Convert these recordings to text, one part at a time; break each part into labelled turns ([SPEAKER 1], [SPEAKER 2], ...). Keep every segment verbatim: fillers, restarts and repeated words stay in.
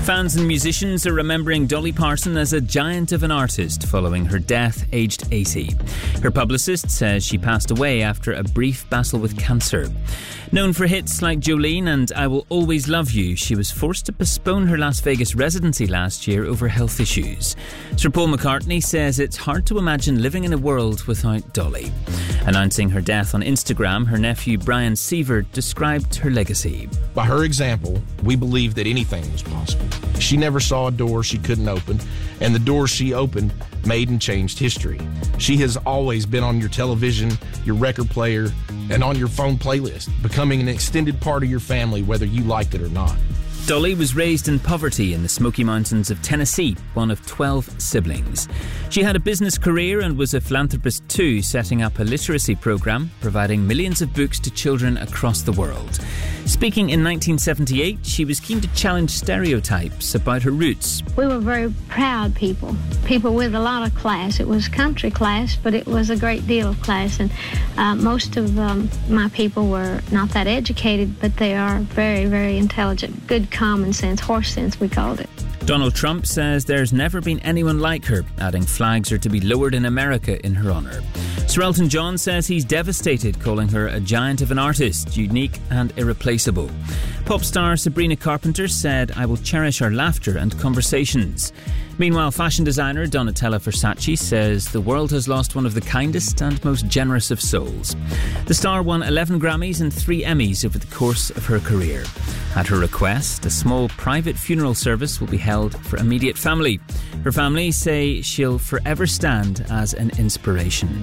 [SPEAKER 1] Fans and musicians are remembering Dolly Parton as a giant of an artist following her death, aged eighty. Her publicist says she passed away after a brief battle with cancer. Known for hits like Jolene and I Will Always Love You, she was forced to postpone her Las Vegas residency last year over health issues. Sir Paul McCartney says it's hard to imagine living in a world without Dolly. Announcing her death on Instagram, her nephew Brian Seaver described her legacy.
[SPEAKER 2] By her example, we believed that anything was possible. She never saw a door she couldn't open, and the doors she opened made and changed history. She has always been on your television, your record player, and on your phone playlist, becoming an extended part of your family whether you liked it or not.
[SPEAKER 1] Dolly was raised in poverty in the Smoky Mountains of Tennessee, one of twelve siblings. She had a business career and was a philanthropist too, setting up a literacy program, providing millions of books to children across the world. Speaking in nineteen seventy-eight, she was keen to challenge stereotypes about her roots.
[SPEAKER 3] We were very proud people, people with a lot of class. It was country class, but it was a great deal of class. And uh, most of um, my people were not that educated, but they are very, very intelligent. Good common sense, horse sense, we called it.
[SPEAKER 1] Donald Trump says there's never been anyone like her, adding flags are to be lowered in America in her honour. Sir Elton John says he's devastated, calling her a giant of an artist, unique and irreplaceable. Pop star Sabrina Carpenter said, I will cherish our laughter and conversations. Meanwhile, fashion designer Donatella Versace says the world has lost one of the kindest and most generous of souls. The star won eleven Grammys and three Emmys over the course of her career. At her request, a small private funeral service will be held for immediate family. Her family say she'll forever stand as an inspiration.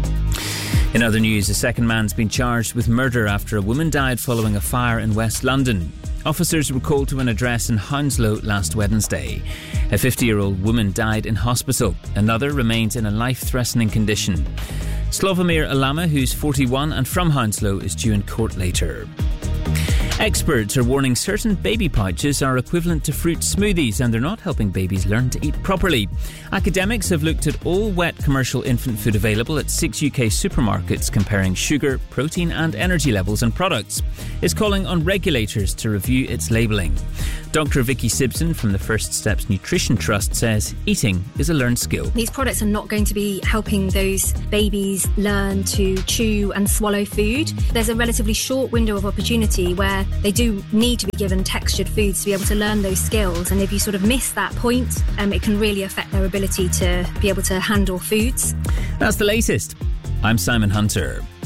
[SPEAKER 1] In other news, a second man's been charged with murder after a woman died following a fire in West London. Officers were called to an address in Hounslow last Wednesday. A fifty-year-old woman died in hospital. Another remains in a life-threatening condition. Slavomir Alama, who's forty-one and from Hounslow, is due in court later. Experts are warning certain baby pouches are equivalent to fruit smoothies and they're not helping babies learn to eat properly. Academics have looked at all wet commercial infant food available at six U K supermarkets, comparing sugar, protein and energy levels and products. It's calling on regulators to review its labelling. Doctor Vicky Sibson from the First Steps Nutrition Trust says eating is a learned skill.
[SPEAKER 4] These products are not going to be helping those babies learn to chew and swallow food. There's a relatively short window of opportunity where they do need to be given textured foods to be able to learn those skills, and if you sort of miss that point, um, it can really affect their ability to be able to handle foods.
[SPEAKER 1] That's the latest. I'm Simon Hunter.